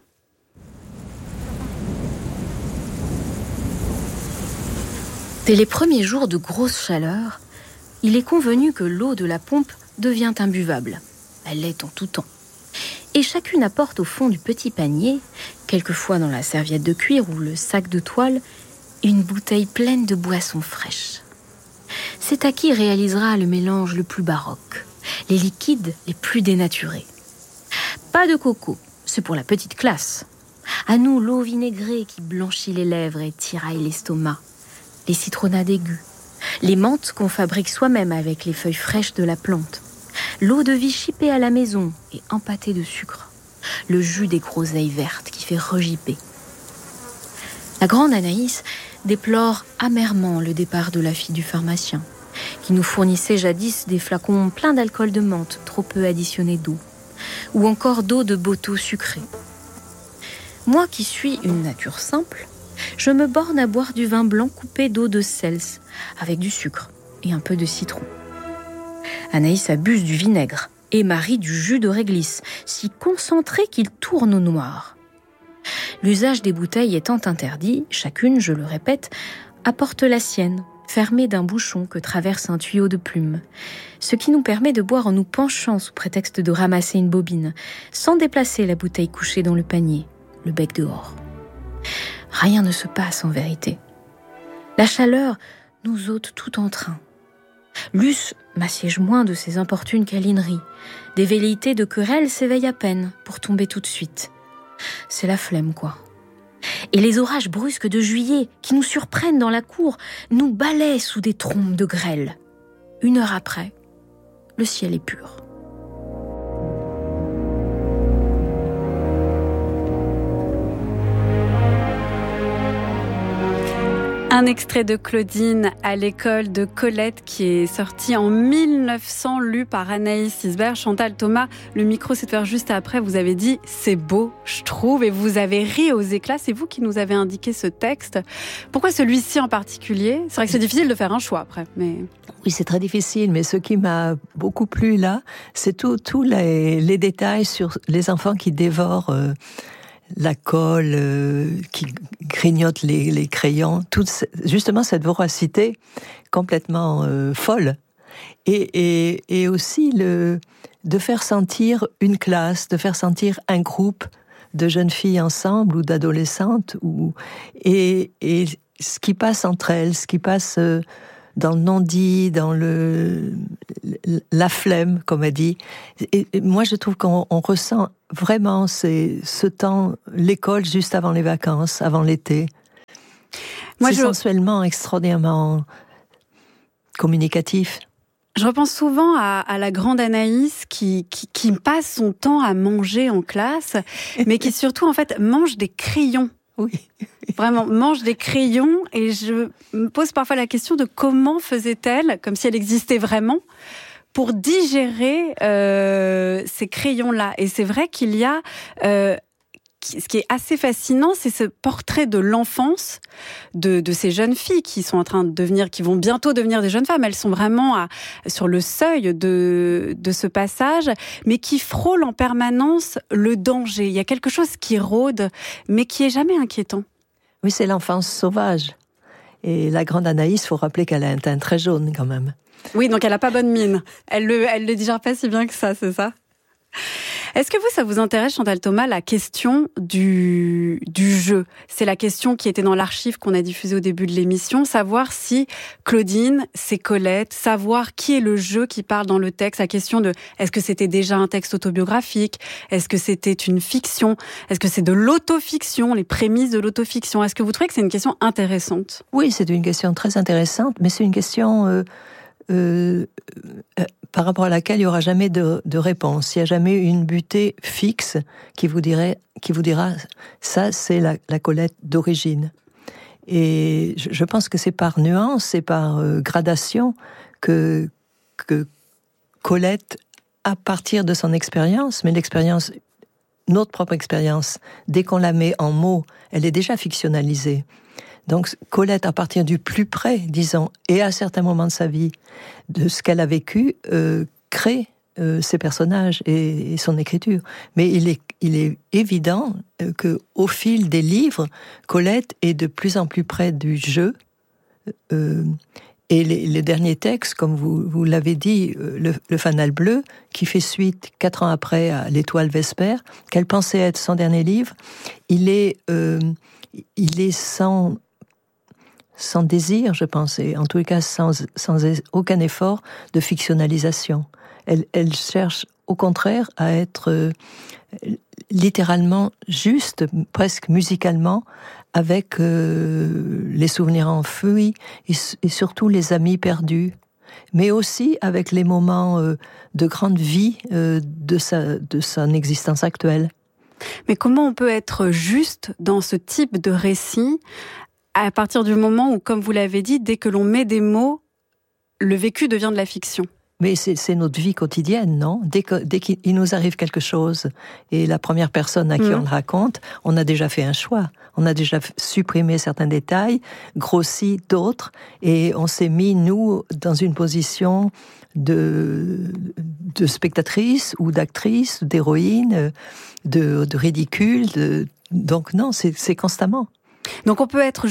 S12: Dès les premiers jours de grosse chaleur, il est convenu que l'eau de la pompe devient imbuvable. Elle l'est en tout temps. Et chacune apporte au fond du petit panier, quelquefois dans la serviette de cuir ou le sac de toile, une bouteille pleine de boissons fraîches. C'est à qui réalisera le mélange le plus baroque, les liquides les plus dénaturés. Pas de coco, c'est pour la petite classe. À nous, l'eau vinaigrée qui blanchit les lèvres et tiraille l'estomac, les citronnades aiguës, les menthes qu'on fabrique soi-même avec les feuilles fraîches de la plante, l'eau de vie chipée à la maison et empâtée de sucre, le jus des groseilles vertes qui fait regipper. La grande Anaïs déplore amèrement le départ de la fille du pharmacien, qui nous fournissait jadis des flacons pleins d'alcool de menthe trop peu additionné d'eau, ou encore d'eau de Boto sucrée. Moi qui suis une nature simple, je me borne à boire du vin blanc coupé d'eau de Cels, avec du sucre et un peu de citron. Anaïs abuse du vinaigre et Marie du jus de réglisse, si concentré qu'il tourne au noir. L'usage des bouteilles étant interdit, chacune, je le répète, apporte la sienne, fermée d'un bouchon que traverse un tuyau de plume, ce qui nous permet de boire en nous penchant sous prétexte de ramasser une bobine, sans déplacer la bouteille couchée dans le panier, le bec dehors. Rien ne se passe en vérité. La chaleur nous ôte tout entrain. Luce m'assiège moins de ses importunes câlineries. Des velléités de querelle s'éveillent à peine pour tomber tout de suite. C'est la flemme, quoi. Et les orages brusques de juillet qui nous surprennent dans la cour nous balaient sous des trombes de grêle. 1 heure après, le ciel est pur.
S8: Un extrait de Claudine à l'école de Colette qui est sorti en 1900, lu par Anaïs Isbert. Chantal Thomas, le micro s'est ouvert juste après. Vous avez dit « c'est beau, je trouve » et vous avez ri aux éclats. C'est vous qui nous avez indiqué ce texte. Pourquoi celui-ci en particulier ? C'est vrai que c'est difficile de faire un choix après. Mais...
S11: Oui, c'est très difficile, mais ce qui m'a beaucoup plu là, c'est tous les détails sur les enfants qui dévorent... la colle, qui grignote les crayons, justement cette voracité complètement folle. Et aussi de faire sentir une classe, de faire sentir un groupe de jeunes filles ensemble ou d'adolescentes, et ce qui passe entre elles, ce qui passe dans le non-dit, dans la flemme, comme elle dit. Et moi, je trouve qu'on ressent vraiment ce temps, l'école juste avant les vacances, avant l'été. C'est sensuellement extraordinairement communicatif.
S8: Je repense souvent à la grande Anaïs qui passe son temps à manger en classe, mais qui surtout, en fait, mange des crayons.
S11: Oui.
S8: Vraiment, mange des crayons, et je me pose parfois la question de comment faisait-elle, comme si elle existait vraiment, pour digérer ces crayons-là. Et c'est vrai qu'il y a... ce qui est assez fascinant, c'est ce portrait de l'enfance de ces jeunes filles qui sont en train de devenir, qui vont bientôt devenir des jeunes femmes. Elles sont vraiment sur le seuil de ce passage, mais qui frôlent en permanence le danger. Il y a quelque chose qui rôde, mais qui est jamais inquiétant.
S11: Oui, c'est l'enfance sauvage. Et la grande Anaïs, il faut rappeler qu'elle a un teint très jaune quand même.
S8: Oui, donc elle n'a pas bonne mine. Elle le digère pas si bien que ça, c'est ça ? Est-ce que ça vous intéresse, Chantal Thomas, la question du jeu ? C'est la question qui était dans l'archive qu'on a diffusée au début de l'émission, savoir si Claudine, c'est Colette, savoir qui est le jeu qui parle dans le texte, la question de est-ce que c'était déjà un texte autobiographique ? Est-ce que c'était une fiction ? Est-ce que c'est de l'autofiction, les prémices de l'autofiction ? Est-ce que vous trouvez que c'est une question intéressante ?
S11: Oui, c'est une question très intéressante, mais c'est une question... par rapport à laquelle il n'y aura jamais de réponse. Il n'y a jamais une butée fixe qui vous dira ça, c'est la Colette d'origine. Et je pense que c'est par nuance et par gradation que Colette, à partir de son expérience, mais l'expérience, notre propre expérience, dès qu'on la met en mots, elle est déjà fictionnalisée. Donc Colette, à partir du plus près, disons, et à certains moments de sa vie, de ce qu'elle a vécu, crée ses personnages et son écriture. Mais il est évident que au fil des livres, Colette est de plus en plus près du jeu. Et les derniers textes, comme vous l'avez dit, le Fanal bleu, qui fait suite 4 ans après à L'Étoile Vespère, qu'elle pensait être son dernier livre, il est sans désir, je pense, et en tous les cas sans aucun effort de fictionnalisation. Elle cherche au contraire à être littéralement juste, presque musicalement, avec les souvenirs enfouis et surtout les amis perdus, mais aussi avec les moments de grande vie de son existence actuelle.
S8: Mais comment on peut être juste dans ce type de récit à partir du moment où, comme vous l'avez dit, dès que l'on met des mots, le vécu devient de la fiction?
S11: Mais c'est notre vie quotidienne, non ? Dès qu'il nous arrive quelque chose, et la première personne à qui on le raconte, on a déjà fait un choix. On a déjà supprimé certains détails, grossi d'autres, et on s'est mis, nous, dans une position de spectatrice, ou d'actrice, d'héroïne, de ridicule. Donc non, c'est constamment.
S8: Donc on peut être juste ou pas ?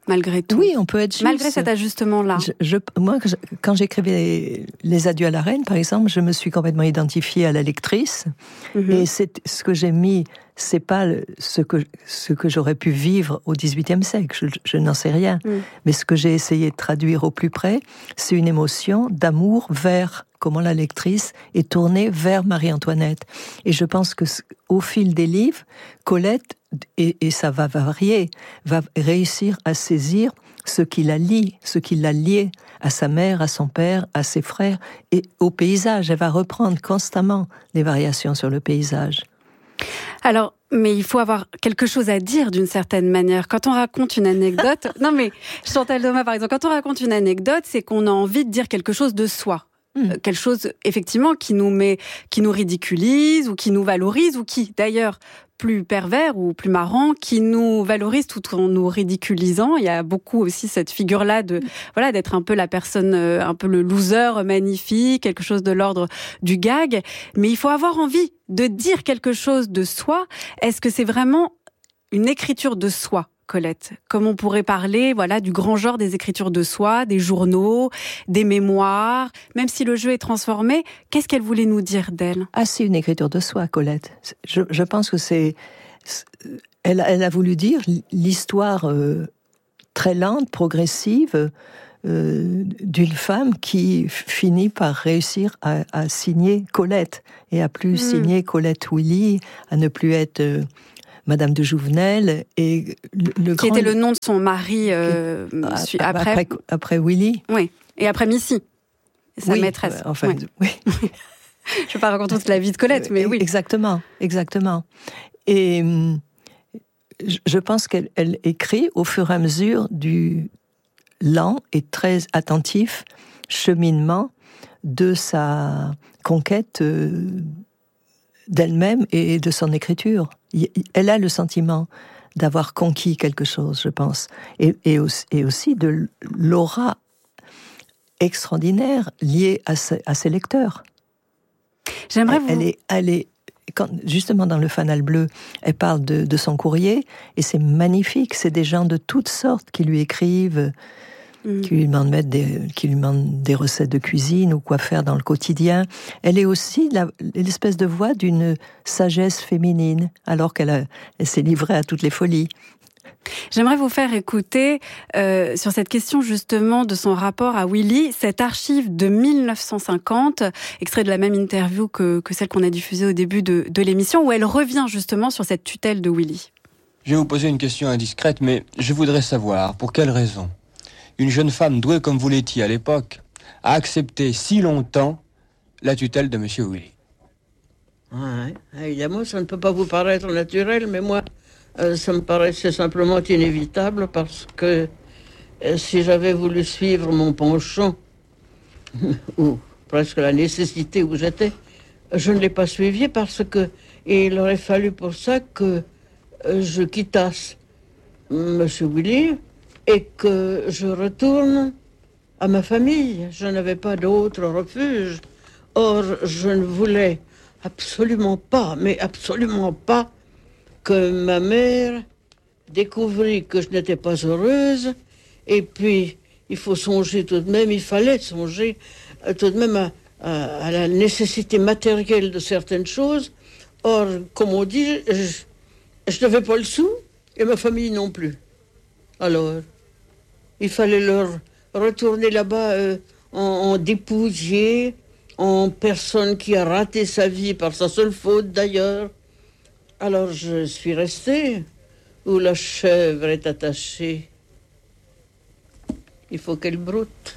S8: malgré tout.
S11: Oui, on peut être juste.
S8: Malgré cet ajustement-là.
S11: Moi, quand j'écrivais les Adieux à la reine, par exemple, je me suis complètement identifiée à la lectrice. Et c'est ce que j'ai mis, c'est pas ce que j'aurais pu vivre au XVIIIe siècle. Je n'en sais rien. Mais ce que j'ai essayé de traduire au plus près, c'est une émotion d'amour vers comment la lectrice est tournée vers Marie-Antoinette. Et je pense que au fil des livres, Colette, et ça va varier, va réussir à saisir ce qui la lie, ce qui l'a lié à sa mère, à son père, à ses frères et au paysage. Elle va reprendre constamment les variations sur le paysage.
S8: Alors, mais il faut avoir quelque chose à dire d'une certaine manière. Quand on raconte une anecdote... Non mais, Chantal Thomas par exemple, quand on raconte une anecdote, c'est qu'on a envie de dire quelque chose de soi. Quelque chose, effectivement, qui nous ridiculise ou qui nous valorise ou qui, d'ailleurs, plus pervers ou plus marrant, qui nous valorise tout en nous ridiculisant. Il y a beaucoup aussi cette figure-là d'être un peu la personne, un peu le loser magnifique, quelque chose de l'ordre du gag. Mais il faut avoir envie de dire quelque chose de soi. Est-ce que c'est vraiment une écriture de soi, Colette? Comme on pourrait parler, du grand genre des écritures de soi, des journaux, des mémoires. Même si le jeu est transformé, qu'est-ce qu'elle voulait nous dire d'elle?
S11: Ah, c'est une écriture de soi, Colette. Je pense que elle a voulu dire l'histoire très lente, progressive, d'une femme qui finit par réussir à signer Colette et à plus signer Colette Willy, à ne plus être Madame de Jouvenel, et
S8: qui était le nom de son mari
S11: après Willy.
S8: Oui, et après Missy, sa maîtresse.
S11: Oui.
S8: Je ne vais pas raconter toute la vie de Colette, mais oui.
S11: Exactement. Et je pense qu'elle écrit au fur et à mesure du lent et très attentif cheminement de sa conquête d'elle-même et de son écriture. Elle a le sentiment d'avoir conquis quelque chose, je pense, et aussi de l'aura extraordinaire liée à ses lecteurs. Elle est justement dans le Fanal bleu, elle parle de son courrier, et c'est magnifique, c'est des gens de toutes sortes qui lui écrivent, qui lui demandent des recettes de cuisine ou quoi faire dans le quotidien. Elle est aussi l'espèce de voix d'une sagesse féminine, alors qu'elle s'est livrée à toutes les folies.
S8: J'aimerais vous faire écouter, sur cette question justement de son rapport à Willy, cette archive de 1950, extrait de la même interview que celle qu'on a diffusée au début de l'émission, où elle revient justement sur cette tutelle de Willy.
S9: Je vais vous poser une question indiscrète, mais je voudrais savoir pour quelle raison une jeune femme douée comme vous l'étiez à l'époque a accepté si longtemps la tutelle de M. Willy.
S10: Ouais, évidemment, ça ne peut pas vous paraître naturel, mais moi, ça me paraissait simplement inévitable parce que si j'avais voulu suivre mon penchant, ou presque la nécessité où j'étais, je ne l'ai pas suivi parce que il aurait fallu pour ça que je quittasse M. Willy et que je retourne à ma famille. Je n'avais pas d'autre refuge. Or, je ne voulais absolument pas, mais absolument pas, que ma mère découvrit que je n'étais pas heureuse. Et puis, il fallait songer tout de même à la nécessité matérielle de certaines choses. Or, comme on dit, je n'avais pas le sou, et ma famille non plus. Alors, il fallait leur retourner là-bas en dépouillé, en personne qui a raté sa vie par sa seule faute d'ailleurs. Alors je suis restée où la chèvre est attachée. Il faut qu'elle broute.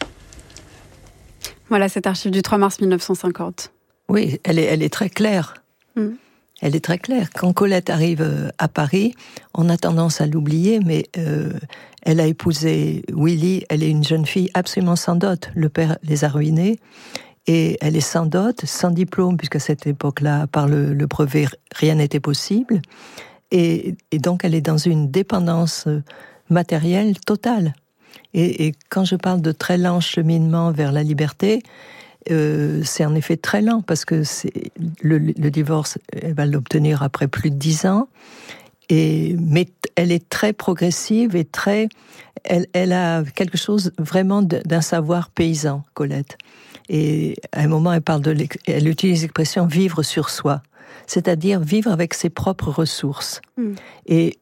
S8: Voilà cette archive du 3 mars 1950.
S11: Oui, elle est très claire. Elle est très claire. Quand Colette arrive à Paris, on a tendance à l'oublier, mais elle a épousé Willy. Elle est une jeune fille absolument sans dot. Le père les a ruinés. Et elle est sans dot, sans diplôme, puisqu'à cette époque-là, par le brevet, rien n'était possible. Et donc, elle est dans une dépendance matérielle totale. Et quand je parle de très lent cheminement vers la liberté, c'est en effet très lent, parce que le divorce, elle va l'obtenir après plus de 10 ans. Mais elle est très progressive et elle a quelque chose vraiment d'un savoir paysan, Colette. Et à un moment, elle utilise l'expression vivre sur soi, c'est-à-dire vivre avec ses propres ressources. Et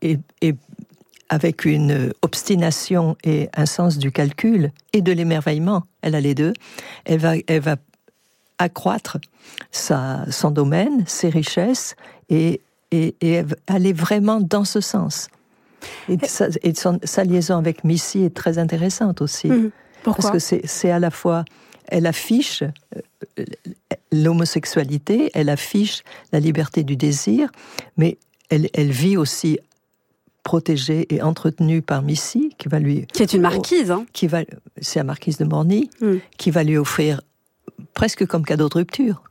S11: avec une obstination et un sens du calcul et de l'émerveillement, elle a les deux, elle va accroître son domaine, ses richesses et aller vraiment dans ce sens. Et sa liaison avec Missy est très intéressante aussi.
S8: Pourquoi ?
S11: Parce que c'est à la fois, elle affiche l'homosexualité, elle affiche la liberté du désir, mais elle vit aussi protégée et entretenue par Missy, qui est une marquise, c'est la marquise de Morny, qui va lui offrir presque comme cadeau de rupture,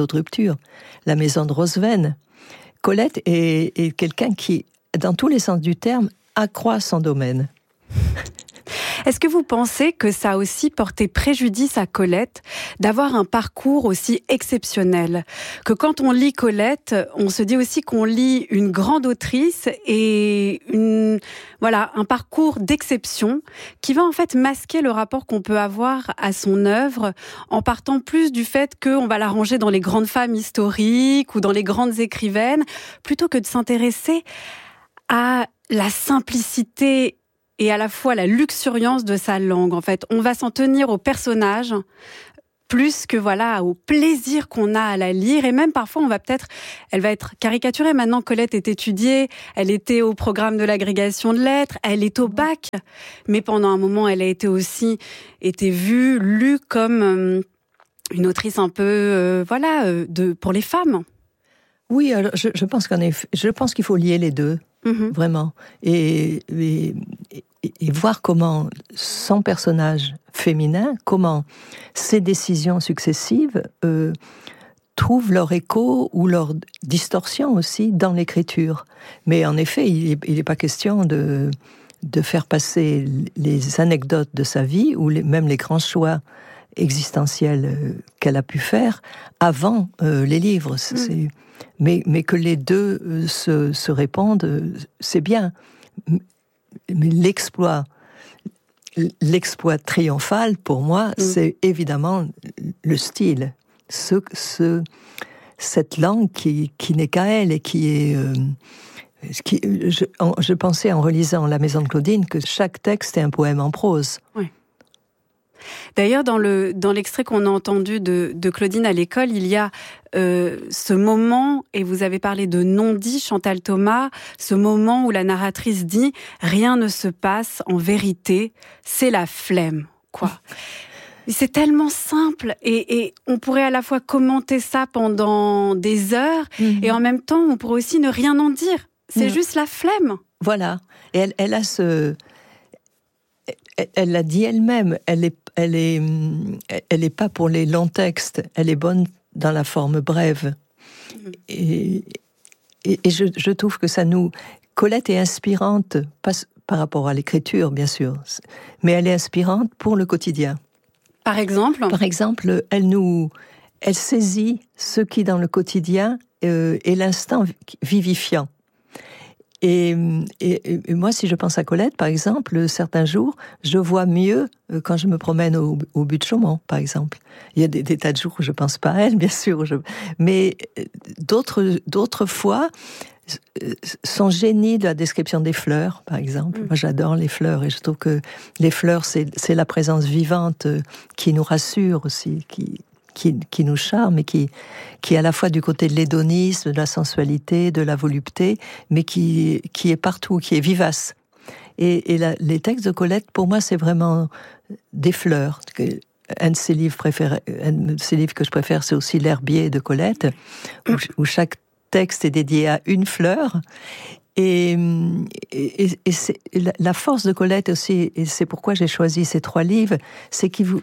S11: la maison de Rosven. Colette est quelqu'un qui, dans tous les sens du terme, accroît son domaine.
S8: Est-ce que vous pensez que ça a aussi porté préjudice à Colette d'avoir un parcours aussi exceptionnel ? Que quand on lit Colette, on se dit aussi qu'on lit une grande autrice et un parcours d'exception qui va en fait masquer le rapport qu'on peut avoir à son œuvre en partant plus du fait qu'on va la ranger dans les grandes femmes historiques ou dans les grandes écrivaines, plutôt que de s'intéresser à la simplicité et à la fois la luxuriance de sa langue. En fait, on va s'en tenir au personnage plus que au plaisir qu'on a à la lire. Et même parfois, elle va être caricaturée. Maintenant, Colette est étudiée, elle était au programme de l'agrégation de lettres, elle est au bac. Mais pendant un moment, elle a été vue, lue comme une autrice un peu, pour les femmes.
S11: Oui, alors je pense qu'il faut lier les deux. Vraiment. Et voir comment son personnage féminin, comment ses décisions successives trouvent leur écho ou leur distorsion aussi dans l'écriture. Mais en effet, il n'est pas question de faire passer les anecdotes de sa vie ou même les grands choix existentiels qu'elle a pu faire avant les livres. Mais que les deux se répondent, c'est bien. Mais l'exploit triomphal, pour moi, c'est évidemment le style. Cette langue qui n'est qu'à elle et qui est... je pensais en relisant La Maison de Claudine que chaque texte est un poème en prose.
S8: Oui. D'ailleurs, dans l'extrait qu'on a entendu de Claudine à l'école, il y a ce moment, et vous avez parlé de non-dit, Chantal Thomas, ce moment où la narratrice dit « Rien ne se passe, en vérité, c'est la flemme ». C'est tellement simple, et on pourrait à la fois commenter ça pendant des heures, et en même temps, on pourrait aussi ne rien en dire. C'est juste la flemme.
S11: Voilà. Et elle a elle l'a dit elle-même, elle est pas pour les longs textes, elle est bonne dans la forme brève. Et je trouve que Colette est inspirante, pas par rapport à l'écriture, bien sûr, mais elle est inspirante pour le quotidien.
S8: Par exemple,
S11: elle saisit ce qui, dans le quotidien, est l'instant vivifiant. Et moi, si je pense à Colette, par exemple, certains jours, je vois mieux quand je me promène au but de Chaumont, par exemple. Il y a des tas de jours où je pense pas à elle, bien sûr. Mais d'autres fois, son génie de la description des fleurs, par exemple. Moi, j'adore les fleurs et je trouve que les fleurs, c'est la présence vivante qui nous rassure aussi, qui nous charme et qui est à la fois du côté de l'hédonisme, de la sensualité, de la volupté, mais qui est partout, qui est vivace. Et les textes de Colette, pour moi, c'est vraiment des fleurs. Un de ses livres que je préfère, c'est aussi L'herbier de Colette, où chaque texte est dédié à une fleur. Et c'est la force de Colette aussi, et c'est pourquoi j'ai choisi ces 3 livres, c'est qu'elle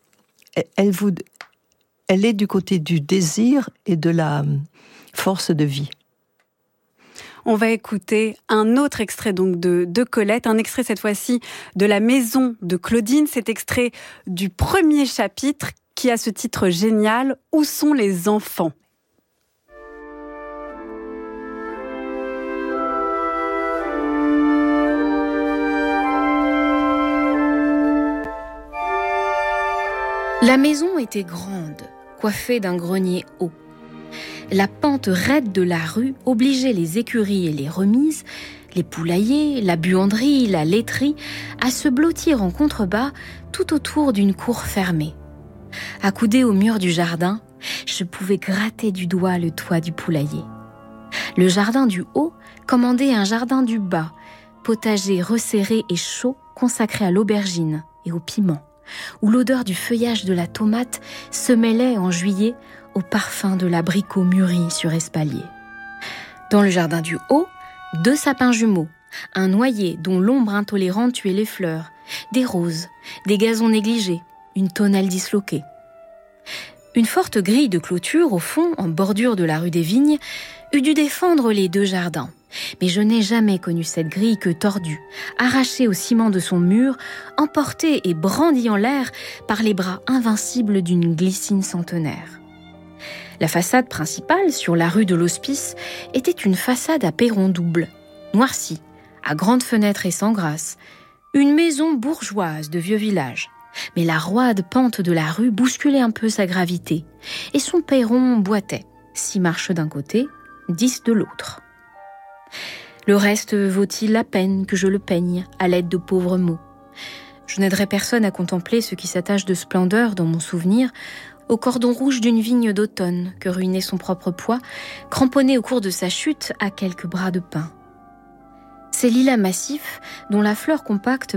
S11: est du côté du désir et de la force de vie.
S8: On va écouter un autre extrait donc de Colette, un extrait cette fois-ci de La Maison de Claudine, cet extrait du premier chapitre qui a ce titre génial « Où sont les enfants ?»
S12: La maison était grande, coiffée d'un grenier haut. La pente raide de la rue obligeait les écuries et les remises, les poulaillers, la buanderie, la laiterie, à se blottir en contrebas tout autour d'une cour fermée. Accoudée au mur du jardin, je pouvais gratter du doigt le toit du poulailler. Le jardin du haut commandait un jardin du bas, potager resserré et chaud consacré à l'aubergine et au piment, où l'odeur du feuillage de la tomate se mêlait en juillet au parfum de l'abricot mûri sur espalier. Dans le jardin du haut, 2 sapins jumeaux, un noyer dont l'ombre intolérante tuait les fleurs, des roses, des gazons négligés, une tonnelle disloquée. Une forte grille de clôture au fond, en bordure de la rue des Vignes, eût dû défendre les 2 jardins. Mais je n'ai jamais connu cette grille que tordue, arrachée au ciment de son mur, emportée et brandie en l'air par les bras invincibles d'une glycine centenaire. La façade principale, sur la rue de l'Hospice, était une façade à perron double, noircie, à grandes fenêtres et sans grâce, une maison bourgeoise de vieux village. Mais la roide pente de la rue bousculait un peu sa gravité, et son perron boitait, 6 marches d'un côté, 10 de l'autre. Le reste vaut-il la peine que je le peigne à l'aide de pauvres mots ? Je n'aiderai personne à contempler ce qui s'attache de splendeur dans mon souvenir au cordon rouge d'une vigne d'automne que ruinait son propre poids, cramponné au cours de sa chute à quelques bras de pin. Ces lilas massifs, dont la fleur compacte